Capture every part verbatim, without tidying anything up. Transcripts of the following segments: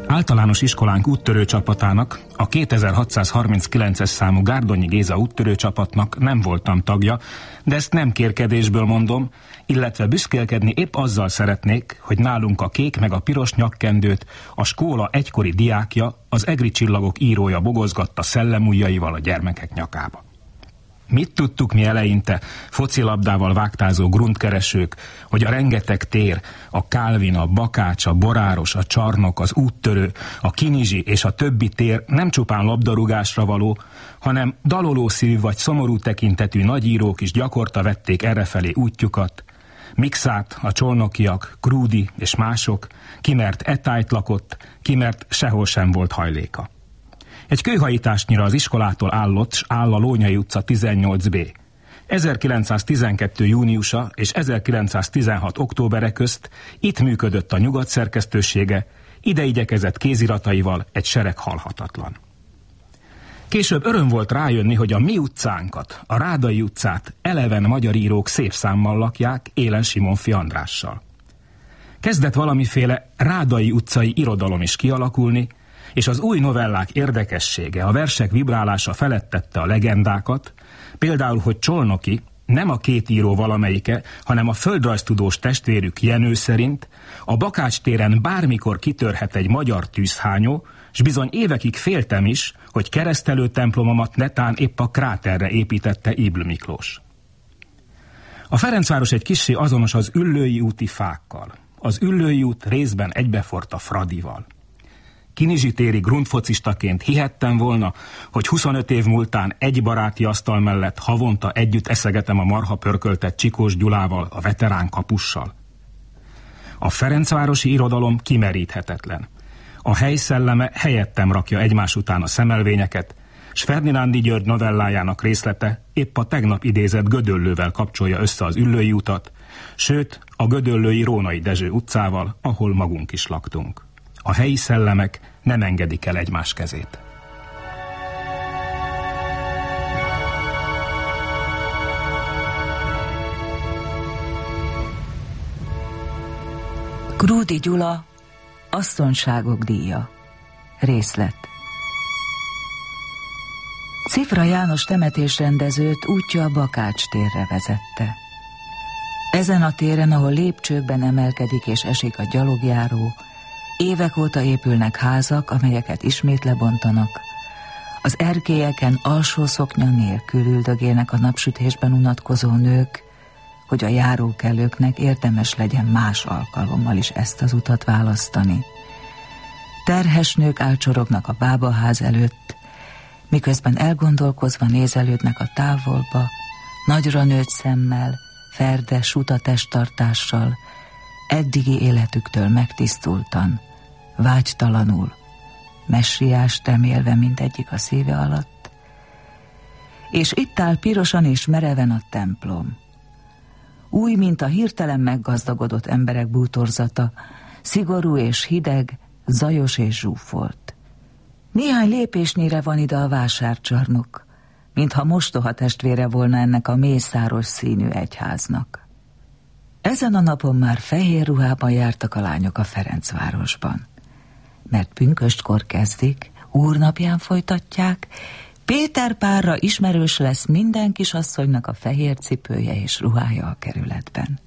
Általános iskolánk úttörő csapatának, a kétezer-hatszázharminckilences számú Gárdonyi Géza úttörő csapatnak nem voltam tagja, de ezt nem kérkedésből mondom, illetve büszkélkedni épp azzal szeretnék, hogy nálunk a kék meg a piros nyakkendőt a skóla egykori diákja, az Egri Csillagok írója bogozgatta szellemujjaival a gyermekek nyakába. Mit tudtuk mi eleinte, focilabdával vágtázó grundkeresők, hogy a rengeteg tér, a Kálvin, a Bakács, a Boráros, a Csarnok, az Úttörő, a Kinizsi és a többi tér nem csupán labdarúgásra való, hanem daloló szívű vagy szomorú tekintetű nagyírók is gyakorta vették errefelé útjukat. Mixát, a Csolnokiak, Krúdi és mások, ki mert etájt lakott, ki mert sehol sem volt hajléka. Egy kőhajításnyira az iskolától állott, s áll a Lónyai utca tizennyolc bé. ezerkilencszáztizenkettő júniusa és ezerkilencszáztizenhat októbere közt itt működött a Nyugat szerkesztősége, ide igyekezett kézirataival egy sereg halhatatlan. Később öröm volt rájönni, hogy a mi utcánkat, a Rádai utcát eleven magyar írók szép számmal lakják Élen Simonfi Andrással. Kezdett valamiféle Rádai utcai irodalom is kialakulni, és az új novellák érdekessége, a versek vibrálása felettette a legendákat, például, hogy Csolnoki nem a két író valamelyike, hanem a földrajztudós testvérük Jenő szerint a Bakács téren bármikor kitörhet egy magyar tűzhányó, s bizony évekig féltem is, hogy keresztelő templomomat netán épp a kráterre építette Ybl Miklós. A Ferencváros egy kissé azonos az Üllői úti fákkal. Az Üllői út részben egybefort a Fradival. Kinizsi téri grundfocistaként hihettem volna, hogy huszonöt év múltán egy baráti asztal mellett havonta együtt eszegetem a marha pörköltett Csikós Gyulával, a veterán kapussal. A ferencvárosi irodalom kimeríthetetlen. A hely szelleme helyettem rakja egymás után a szemelvényeket, s Ferdinándi György novellájának részlete épp a tegnap idézett Gödöllővel kapcsolja össze az Üllői utat, sőt a gödöllői Rónai Dezső utcával, ahol magunk is laktunk. A helyi szellemek nem engedik el egymás kezét. Krúdi Gyula, asszonyságok díja. Részlet. Cifra János temetésrendezőt útja a Bakács térre vezette. Ezen a téren, ahol lépcsőkben emelkedik és esik a gyalogjáró, évek óta épülnek házak, amelyeket ismét lebontanak. Az erkélyeken alsó szoknya nélkül üldögélnek a napsütésben unatkozó nők, hogy a járókelőknek érdemes legyen más alkalommal is ezt az utat választani. Terhes nők álcsorognak a bábaház előtt, miközben elgondolkozva nézelődnek a távolba, nagyra nőtt szemmel, ferdes utatesttartással, eddigi életüktől megtisztultan, vágytalanul, messiást remélve mindegyik a szíve alatt. És itt áll pirosan és mereven a templom. Új, mint a hirtelen meggazdagodott emberek bútorzata, szigorú és hideg, zajos és zsúfolt. Néhány lépésnyire van ide a vásárcsarnok, mintha mostoha testvére volna ennek a mészáros színű egyháznak. Ezen a napon már fehér ruhában jártak a lányok a Ferencvárosban, mert pünköstkor kezdik, úrnapján folytatják, Péter párra ismerős lesz minden kisasszonynak a fehér cipője és ruhája a kerületben.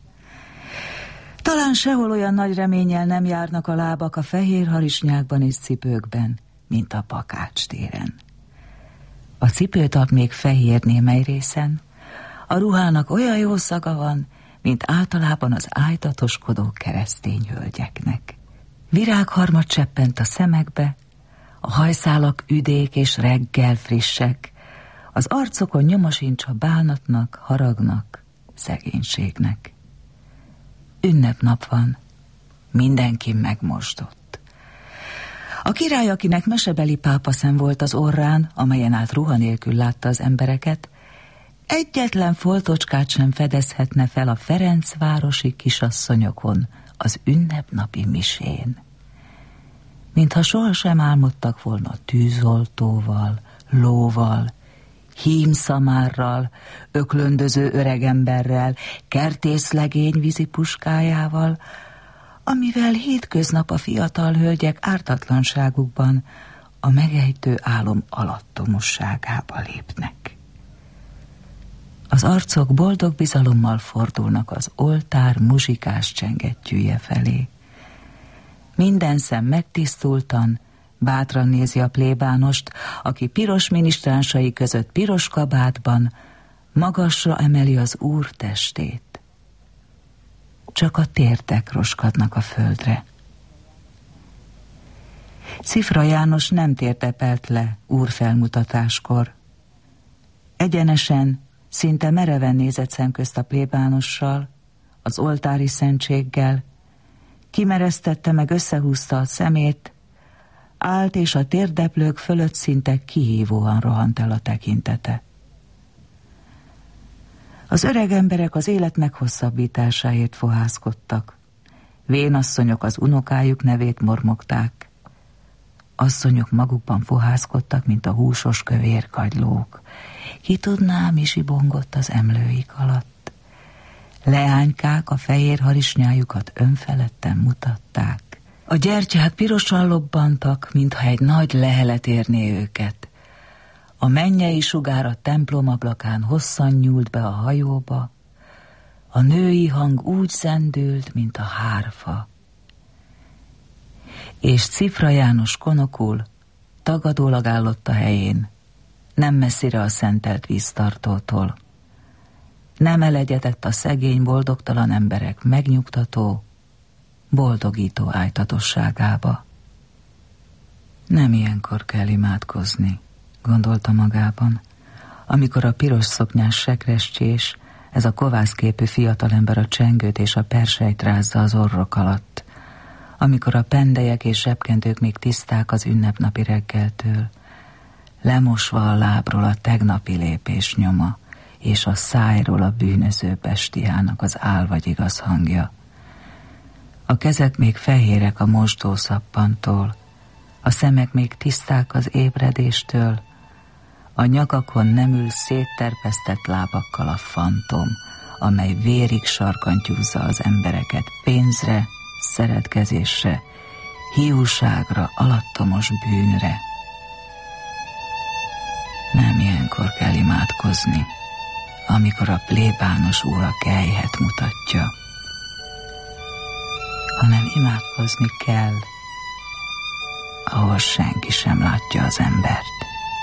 Talán sehol olyan nagy reménnyel nem járnak a lábak a fehér harisnyákban és cipőkben, mint a Bakács téren. A cipőtap még fehér némely részen, a ruhának olyan jó szaga van, mint általában az ájtatoskodó keresztény hölgyeknek. Virágharmat cseppent a szemekbe, a hajszálak üdék és reggel frissek, az arcokon nyoma sincs a bánatnak, haragnak, szegénységnek. Ünnepnap van, mindenki megmosdott. A király, akinek mesebeli pápaszem volt az orrán, amelyen át ruha nélkül látta az embereket, egyetlen foltocskát sem fedezhetne fel a ferencvárosi kisasszonyokon az ünnepnapi misén. Mintha sohasem álmodtak volna tűzoltóval, lóval, hímszamárral, öklöndöző öregemberrel, kertészlegény vízi puskájával, amivel hétköznap a fiatal hölgyek ártatlanságukban a megejtő álom alattomosságába lépnek. Az arcok boldog bizalommal fordulnak az oltár muzsikás csengettyűje felé. Minden szem megtisztultan, bátran nézi a plébánost, aki piros minisztránsai között piros kabátban magasra emeli az Úr testét. Csak a tértek roskadnak a földre. Cifra János nem tértepelt le Úr felmutatáskor. Egyenesen, szinte mereven nézett szemközt a plébánossal, az oltári szentséggel, kimeresztette meg összehúzta a szemét, állt és a térdeplők fölött szinte kihívóan rohant el a tekintete. Az öreg emberek az élet meghosszabbításáért fohászkodtak. Vénasszonyok az unokájuk nevét mormogták. Asszonyok magukban fohászkodtak, mint a húsos kövér kagylók. Ki tudná, mi zsibongott az emlőik alatt. Leánykák a fehér harisnyájukat önfeledten mutatták. A gyertyák pirosan lobbantak, mintha egy nagy lehelet érné őket. A mennyei sugár a templom ablakán hosszan nyúlt be a hajóba, a női hang úgy zendült, mint a hárfa. És Cifra János konokul tagadólag állott a helyén, nem messzire a szentelt víztartótól. Nem elegyedett a szegény, boldogtalan emberek megnyugtató, boldogító ájtatosságába. Nem ilyenkor kell imádkozni, gondolta magában, amikor a piros szoknyás sekrescsés, ez a kovászképű fiatalember a csengőt és a persejt rázza az orrok alatt, amikor a pendelyek és zsebkendők még tiszták az ünnepnapi reggeltől, lemosva a lábról a tegnapi lépés nyoma, és a szájról a bűnöző bestiának az ál vagy igaz hangja. A kezek még fehérek a mosdószappantól, a szemek még tiszták az ébredéstől, a nyakakon nem ül szétterpesztett lábakkal a fantom, amely vérig sarkantyúzza az embereket pénzre, szeretkezésre, hiúságra, alattomos bűnre. Nem ilyenkor kell imádkozni, amikor a plébános úr a kelyhet mutatja, hanem imádkozni kell, ahol senki sem látja az embert.